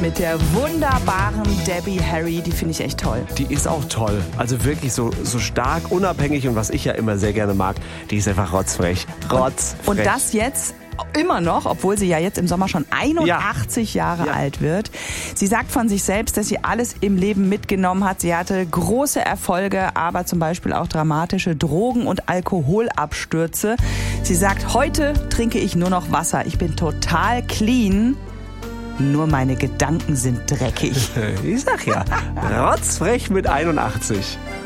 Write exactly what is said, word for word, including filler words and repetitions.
mit der wunderbaren Debbie Harry. Die finde ich echt toll. Die ist auch toll. Also wirklich so, so stark, unabhängig und was ich ja immer sehr gerne mag, die ist einfach rotzfrech. Rotzfrech. Und, und das jetzt immer noch, obwohl sie ja jetzt im Sommer schon einundachtzig ja. Jahre ja. alt wird. Sie sagt von sich selbst, dass sie alles im Leben mitgenommen hat. Sie hatte große Erfolge, aber zum Beispiel auch dramatische Drogen- und Alkoholabstürze. Sie sagt, heute trinke ich nur noch Wasser. Ich bin total clean. Nur meine Gedanken sind dreckig. Ich sag ja, rotzfrech mit einundachtzig.